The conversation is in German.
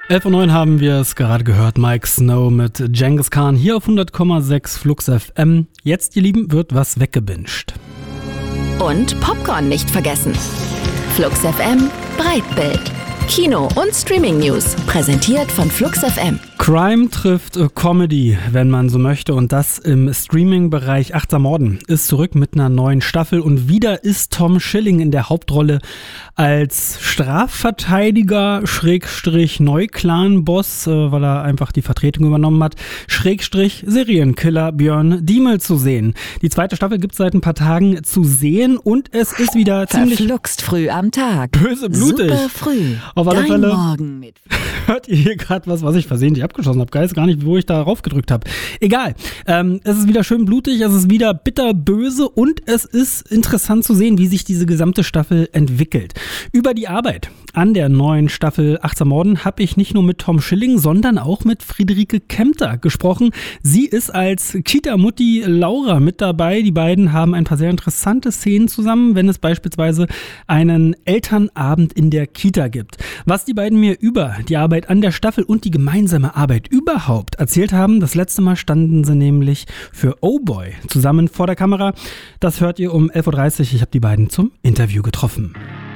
11:09 haben wir es gerade gehört. Mike Snow mit Genghis Khan hier auf 100,6 Flux FM. Jetzt, ihr Lieben, wird was weggebinged. Und Popcorn nicht vergessen. Flux FM Breitbild. Kino- und Streaming-News. Präsentiert von Flux FM. Crime trifft Comedy, wenn man so möchte, und das im Streaming-Bereich. Achtsam Morden ist zurück mit einer neuen Staffel und wieder ist Tom Schilling in der Hauptrolle als Strafverteidiger / Neuklan-Boss, weil er einfach die Vertretung übernommen hat, / Serienkiller Björn Diemel zu sehen. Die zweite Staffel gibt es seit ein paar Tagen zu sehen und es ist wieder ziemlich verfluxt früh am Tag. Böse blutig. Super früh. Auf alle Fälle Morgen mit hört ihr hier gerade was ich versehentlich abgeschossen habe. Weiß gar nicht, wo ich da rauf gedrückt habe. Egal. Es ist wieder schön blutig, es ist wieder bitterböse und es ist interessant zu sehen, wie sich diese gesamte Staffel entwickelt. Über die Arbeit an der neuen Staffel Achtsam Morden habe ich nicht nur mit Tom Schilling, sondern auch mit Friederike Kempter gesprochen. Sie ist als Kita-Mutti Laura mit dabei. Die beiden haben ein paar sehr interessante Szenen zusammen, wenn es beispielsweise einen Elternabend in der Kita gibt. Was die beiden mir über die Arbeit an der Staffel und die gemeinsame Arbeit überhaupt erzählt haben, das letzte Mal standen sie nämlich für Oh Boy zusammen vor der Kamera. Das hört ihr um 11:30 Uhr. Ich habe die beiden zum Interview getroffen.